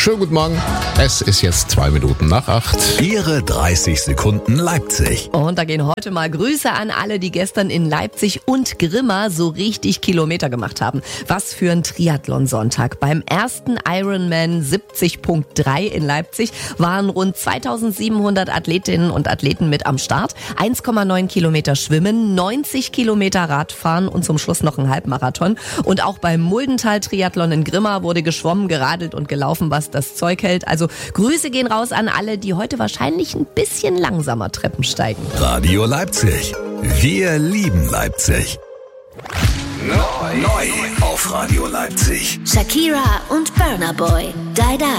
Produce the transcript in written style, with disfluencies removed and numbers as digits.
Schönen guten Morgen. Es ist jetzt 2 Minuten nach 8. Ihre 30 Sekunden Leipzig. Und da gehen heute mal Grüße an alle, die gestern in Leipzig und Grimma so richtig Kilometer gemacht haben. Was für ein Triathlon-Sonntag. Beim ersten Ironman 70.3 in Leipzig waren rund 2700 Athletinnen und Athleten mit am Start. 1,9 Kilometer Schwimmen, 90 Kilometer Radfahren und zum Schluss noch ein Halbmarathon. Und auch beim Muldental-Triathlon in Grimma wurde geschwommen, geradelt und gelaufen, was das Zeug hält. Also Grüße gehen raus an alle, die heute wahrscheinlich ein bisschen langsamer Treppen steigen. Radio Leipzig. Wir lieben Leipzig. Neu auf Radio Leipzig. Shakira und Burna Boy. Die Die.